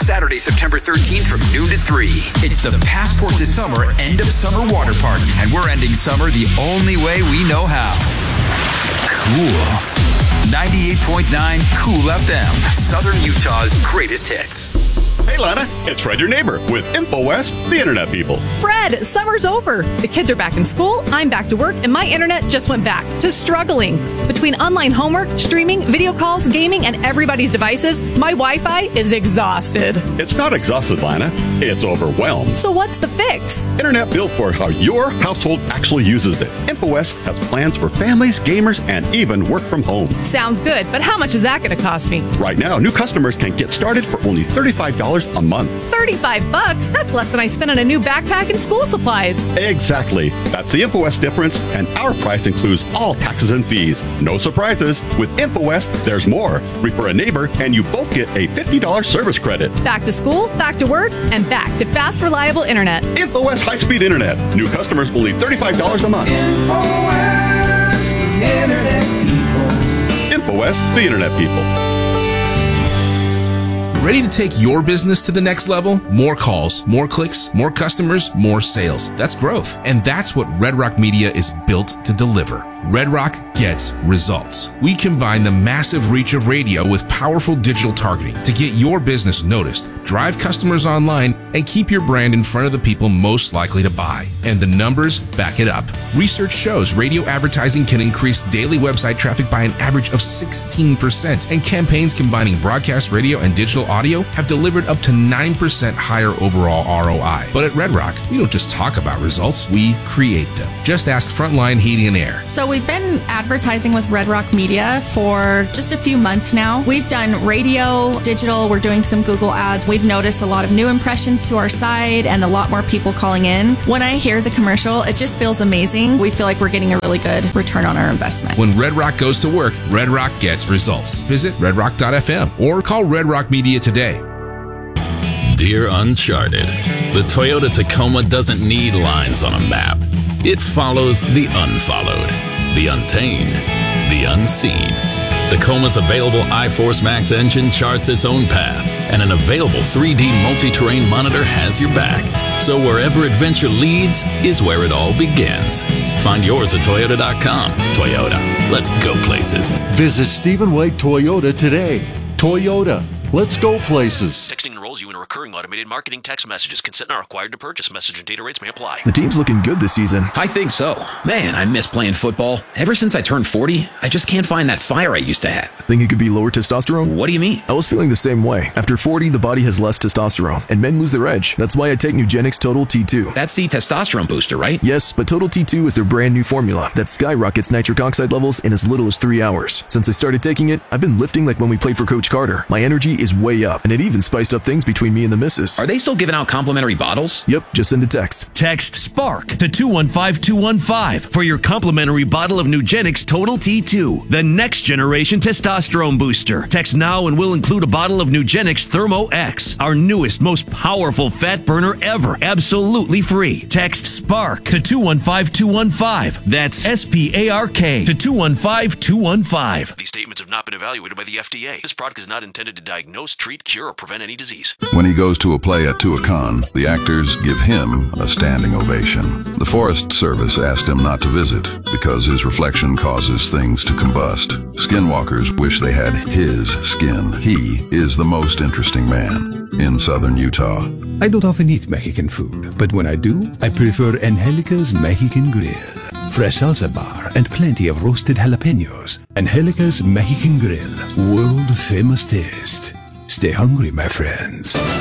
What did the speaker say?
Saturday, September 13th from noon to 3. It's the Passport to Summer End of Summer Water Party, and we're ending summer the only way we know how. Cool. 98.9 Cool FM, Southern Utah's greatest hits. Hey, Lana, it's Fred, your neighbor, with InfoWest, the internet people. Fred, summer's over. The kids are back in school, I'm back to work, and my internet just went back to struggling. Between online homework, streaming, video calls, gaming, and everybody's devices, my Wi-Fi is exhausted. It's not exhausted, Lana. It's overwhelmed. So what's the fix? Internet built for how your household actually uses it. InfoWest has plans for families, gamers, and even work from home. Sounds good, but how much is that going to cost me? Right now, new customers can get started for only $35 a month. $35? That's less than I spent on a new backpack and school supplies. Exactly. That's the InfoWest difference, and our price includes all taxes and fees. No surprises. With InfoWest, there's more. Refer a neighbor, and you both get a $50 service credit. Back to school, back to work, and back to fast, reliable internet. InfoWest high-speed internet. New customers only $35 a month. InfoWest, the internet people. InfoWest, the internet people. Ready to take your business to the next level? More calls, more clicks, more customers, more sales. That's growth. And that's what Red Rock Media is built to deliver. Red Rock gets results. We combine the massive reach of radio with powerful digital targeting to get your business noticed, drive customers online, and keep your brand in front of the people most likely to buy. And the numbers back it up. Research shows radio advertising can increase daily website traffic by an average of 16%, and campaigns combining broadcast radio and digital audio have delivered up to 9% higher overall ROI. But at Red Rock, we don't just talk about results, we create them. Just ask Frontline Heating and Air. So we've been advertising with Red Rock Media for just a few months now. We've done radio, digital, we're doing some Google ads. We've noticed a lot of new impressions to our site and a lot more people calling in. When I hear the commercial, it just feels amazing. We feel like we're getting a really good return on our investment. When Red Rock goes to work, Red Rock gets results. Visit redrock.fm or call Red Rock Media today. Dear Uncharted, the Toyota Tacoma doesn't need lines on a map. It follows the unfollowed, the untamed, the unseen. Tacoma's available iForce Max engine charts its own path, and an available 3D multi-terrain monitor has your back. So wherever adventure leads is where it all begins. Find yours at Toyota.com. Toyota, let's go places. Visit Stephen Wake Toyota today. Toyota, let's go places. Texting enrolls you in a recurring automated marketing text messages. Consent not required to purchase. Message and data rates may apply. The team's looking good this season. I think so. Man, I miss playing football. Ever since I turned 40, I just can't find that fire I used to have. Think it could be lower testosterone? What do you mean? I was feeling the same way. After 40, the body has less testosterone, and men lose their edge. That's why I take Nugenix Total T2. That's the testosterone booster, right? Yes, but Total T2 is their brand new formula that skyrockets nitric oxide levels in as little as 3 hours. Since I started taking it, I've been lifting like when we played for Coach Carter. My energy is way up, and it even spiced up things between me and the missus. Are they still giving out complimentary bottles? Yep, just send a text. Text SPARK to 215215 for your complimentary bottle of Nugenix Total T2, the next generation testosterone booster. Text now and we'll include a bottle of Nugenix Thermo X, our newest, most powerful fat burner ever, absolutely free. Text SPARK to 215215. That's SPARK to 215215. These statements have not been evaluated by the FDA. This product is not intended to diagnose, treat, cure, or prevent any disease. When he goes to a play at Tuacahn, the actors give him a standing ovation. The Forest Service asked him not to visit because his reflection causes things to combust. Skinwalkers wish they had his skin. He is the most interesting man in southern Utah. I don't often eat Mexican food, but when I do, I prefer Angelica's Mexican Grill. Fresh salsa bar and plenty of roasted jalapenos. Angelica's Mexican Grill, world famous taste. Stay hungry, my friends.